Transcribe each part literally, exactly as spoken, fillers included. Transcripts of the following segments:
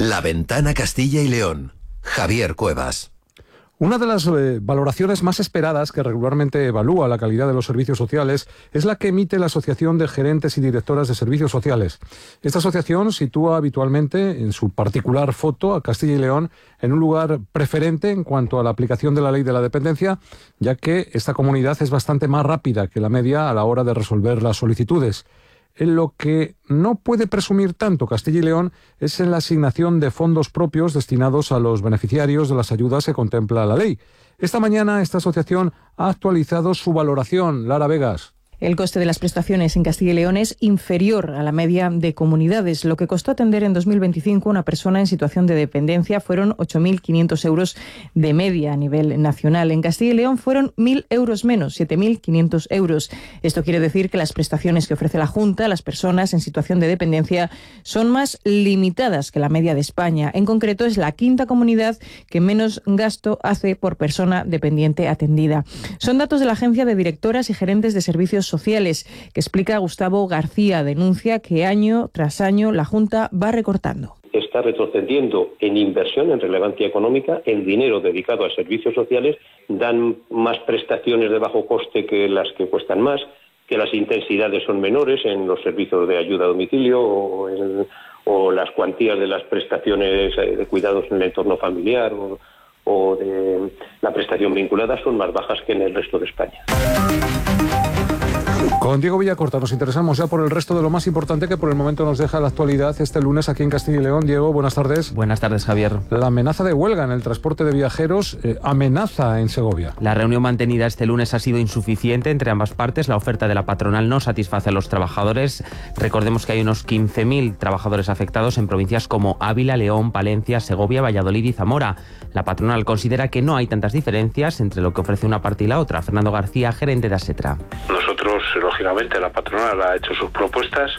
La Ventana Castilla y León. Javier Cuevas. Una de las eh, valoraciones más esperadas que regularmente evalúa la calidad de los servicios sociales es la que emite la Asociación de Gerentes y Directoras de Servicios Sociales. Esta asociación sitúa habitualmente en su particular foto a Castilla y León en un lugar preferente en cuanto a la aplicación de la ley de la dependencia, ya que esta comunidad es bastante más rápida que la media a la hora de resolver las solicitudes. En lo que no puede presumir tanto Castilla y León es en la asignación de fondos propios destinados a los beneficiarios de las ayudas que contempla la ley. Esta mañana esta asociación ha actualizado su valoración. Lara Vegas. El coste de las prestaciones en Castilla y León es inferior a la media de comunidades. Lo que costó atender en dos mil veinticinco a una persona en situación de dependencia fueron ocho mil quinientos euros de media a nivel nacional. En Castilla y León fueron mil euros menos, siete mil quinientos euros. Esto quiere decir que las prestaciones que ofrece la Junta a las personas en situación de dependencia son más limitadas que la media de España. En concreto, es la quinta comunidad que menos gasto hace por persona dependiente atendida. Son datos de la Agencia de Directoras y Gerentes de Servicios Sociales, que explica Gustavo García. Denuncia que año tras año la Junta va recortando. Está retrocediendo en inversión, en relevancia económica, en dinero dedicado a servicios sociales, dan más prestaciones de bajo coste que las que cuestan más, que las intensidades son menores en los servicios de ayuda a domicilio o, en, o las cuantías de las prestaciones de cuidados en el entorno familiar o, o de la prestación vinculada son más bajas que en el resto de España. Con Diego Villacorta nos interesamos ya por el resto de lo más importante que por el momento nos deja la actualidad este lunes aquí en Castilla y León. Diego, buenas tardes. Buenas tardes, Javier. La amenaza de huelga en el transporte de viajeros eh, amenaza en Segovia. La reunión mantenida este lunes ha sido insuficiente entre ambas partes. La oferta de la patronal no satisface a los trabajadores. Recordemos que hay unos quince mil trabajadores afectados en provincias como Ávila, León, Palencia, Segovia, Valladolid y Zamora. La patronal considera que no hay tantas diferencias entre lo que ofrece una parte y la otra. Fernando García, gerente de ASETRA. Nosotros, lógicamente, la patronal ha hecho sus propuestas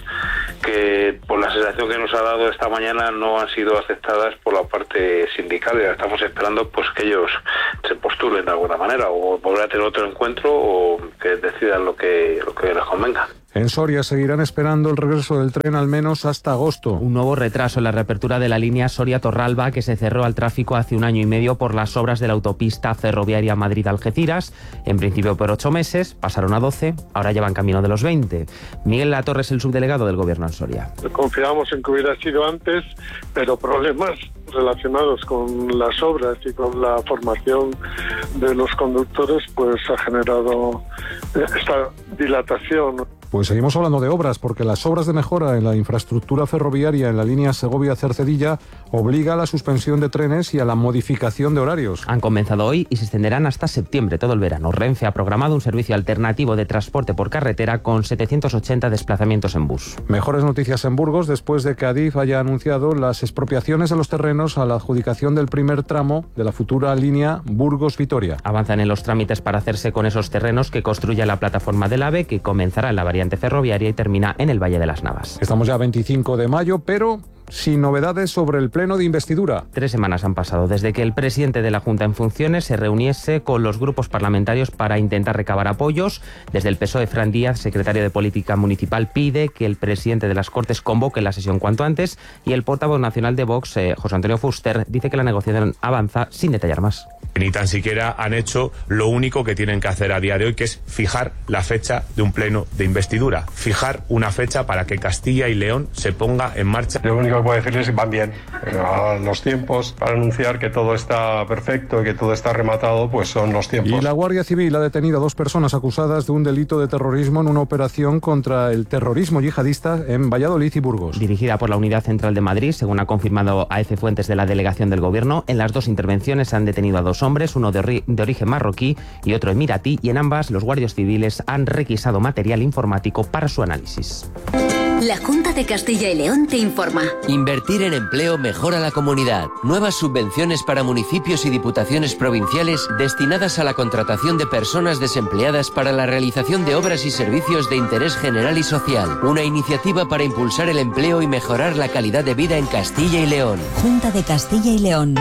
que, por la sensación que nos ha dado esta mañana, no han sido aceptadas por la parte sindical y estamos esperando pues que ellos se postulen de alguna manera o volver a tener otro encuentro o que decidan lo que, lo que les convenga. En Soria seguirán esperando el regreso del tren al menos hasta agosto. Un nuevo retraso en la reapertura de la línea Soria-Torralba, que se cerró al tráfico hace un año y medio por las obras de la autopista ferroviaria Madrid-Algeciras. En principio por ocho meses, pasaron a doce, ahora ya van camino de los veinte. Miguel Latorre es el subdelegado del Gobierno en Soria. Confiamos en que hubiera sido antes, pero problemas relacionados con las obras y con la formación de los conductores, pues ha generado esta dilatación. Pues seguimos hablando de obras, porque las obras de mejora en la infraestructura ferroviaria en la línea Segovia-Cercedilla obliga a la suspensión de trenes y a la modificación de horarios. Han comenzado hoy y se extenderán hasta septiembre, todo el verano. Renfe ha programado un servicio alternativo de transporte por carretera con setecientos ochenta desplazamientos en bus. Mejores noticias en Burgos después de que Adif haya anunciado las expropiaciones de los terrenos a la adjudicación del primer tramo de la futura línea Burgos-Vitoria. Avanzan en los trámites para hacerse con esos terrenos que construye la plataforma del AVE, que comenzará en la variante ferroviaria y termina en el Valle de las Navas. Estamos ya a veinticinco de mayo, pero sin novedades sobre el pleno de investidura. Tres semanas han pasado desde que el presidente de la Junta en funciones se reuniese con los grupos parlamentarios para intentar recabar apoyos. Desde el P S O E, Fran Díaz, secretario de Política Municipal, pide que el presidente de las Cortes convoque la sesión cuanto antes y el portavoz nacional de Vox, eh, José Antonio Fuster, dice que la negociación avanza sin detallar más. Ni tan siquiera han hecho lo único que tienen que hacer a día de hoy, que es fijar la fecha de un pleno de investidura. Fijar una fecha para que Castilla y León se ponga en marcha. Lo único que puedo decirles es que van bien. A los tiempos para anunciar que todo está perfecto y que todo está rematado, pues son los tiempos. Y la Guardia Civil ha detenido a dos personas acusadas de un delito de terrorismo en una operación contra el terrorismo yihadista en Valladolid y Burgos. Dirigida por la Unidad Central de Madrid, según ha confirmado A F fuentes de la delegación del Gobierno. En las dos intervenciones han detenido a dos hombres, uno de, ori- de origen marroquí y otro emiratí, y en ambas los guardias civiles han requisado material informático para su análisis. La Junta de Castilla y León te informa. Invertir en empleo mejora la comunidad. Nuevas subvenciones para municipios y diputaciones provinciales destinadas a la contratación de personas desempleadas para la realización de obras y servicios de interés general y social. Una iniciativa para impulsar el empleo y mejorar la calidad de vida en Castilla y León. Junta de Castilla y León.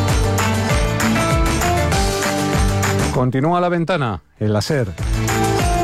Continúa La Ventana, en la SER.